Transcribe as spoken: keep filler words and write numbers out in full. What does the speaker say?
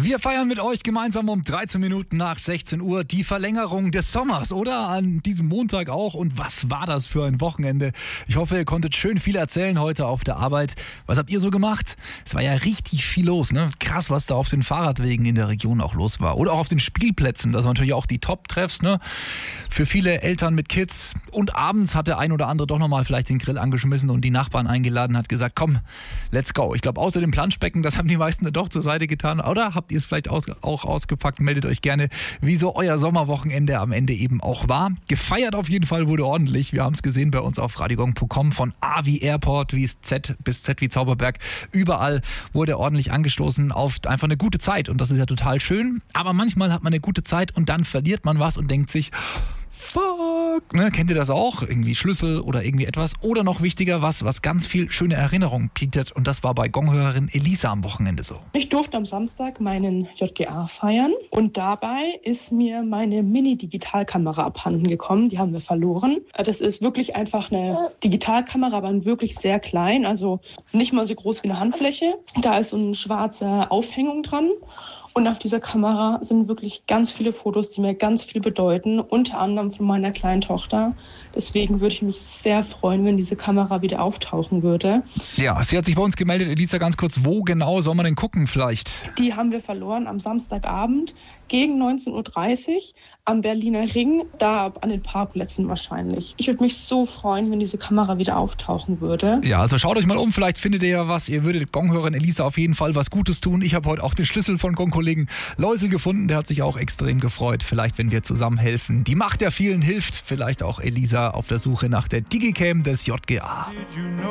Wir feiern mit euch gemeinsam um dreizehn Minuten nach sechzehn Uhr die Verlängerung des Sommers, oder? An diesem Montag auch. Und was war das für ein Wochenende? Ich hoffe, ihr konntet schön viel erzählen heute auf der Arbeit. Was habt ihr so gemacht? Es war ja richtig viel los, ne? Krass, was da auf den Fahrradwegen in der Region auch los war. Oder auch auf den Spielplätzen. Das waren natürlich auch die Top-Treffs, ne? Für viele Eltern mit Kids. Und abends hat der ein oder andere doch nochmal vielleicht den Grill angeschmissen und die Nachbarn eingeladen, hat gesagt, komm, let's go. Ich glaube, außer dem Planschbecken, das haben die meisten doch zur Seite getan. Oder habt ihr es vielleicht aus, auch ausgepackt? Meldet euch gerne, wie so euer Sommerwochenende am Ende eben auch war. Gefeiert auf jeden Fall wurde ordentlich. Wir haben es gesehen bei uns auf radiogong punkt com. Von A wie Airport, wie Z bis Z wie Zauberberg. Überall wurde ordentlich angestoßen auf einfach eine gute Zeit. Und das ist ja total schön. Aber manchmal hat man eine gute Zeit und dann verliert man was und denkt sich, fuck, ne, kennt ihr das auch? Irgendwie Schlüssel oder irgendwie etwas. Oder noch wichtiger, was, was ganz viel schöne Erinnerungen bietet. Und das war bei Gonghörerin Elisa am Wochenende so. Ich durfte am Samstag meinen J G A feiern und dabei ist mir meine Mini-Digitalkamera abhanden gekommen. Die haben wir verloren. Das ist wirklich einfach eine Digitalkamera, aber wirklich sehr klein, also nicht mal so groß wie eine Handfläche. Da ist so eine schwarze Aufhängung dran. Und auf dieser Kamera sind wirklich ganz viele Fotos, die mir ganz viel bedeuten, unter anderem von meiner kleinen Tochter. Deswegen würde ich mich sehr freuen, wenn diese Kamera wieder auftauchen würde. Ja, sie hat sich bei uns gemeldet. Elisa, ganz kurz, wo genau soll man denn gucken vielleicht? Die haben wir verloren am Samstagabend gegen neunzehn Uhr dreißig am Berliner Ring, da an den Parkplätzen wahrscheinlich. Ich würde mich so freuen, wenn diese Kamera wieder auftauchen würde. Ja, also schaut euch mal um, vielleicht findet ihr ja was. Ihr würdet Gonghörerin Elisa auf jeden Fall was Gutes tun. Ich habe heute auch den Schlüssel von Gong-Kollegen Läusel gefunden, der hat sich auch extrem gefreut. Vielleicht, wenn wir zusammen helfen. Die Macht der vielen hilft, vielleicht auch Elisa auf der Suche nach der Digicam des J G A.